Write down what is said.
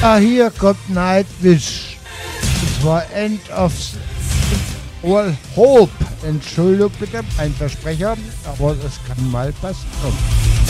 Ah, hier kommt Nightwish. Und zwar End of All Hope. Entschuldigung bitte, ein Versprecher, aber es kann mal passieren.